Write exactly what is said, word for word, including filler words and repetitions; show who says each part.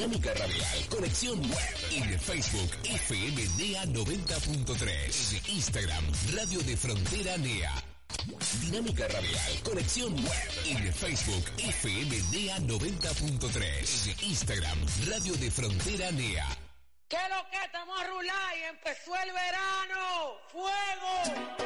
Speaker 1: Dinámica Radial, conexión web. En Facebook, F M N E A noventa punto tres. En Instagram, Radio de Frontera N E A. Dinámica Radial, conexión web. En Facebook, F M N E A noventa punto tres. En Instagram, Radio de Frontera N E A.
Speaker 2: ¿Qué lo que estamos a rular y empezó el verano? ¡Fuego!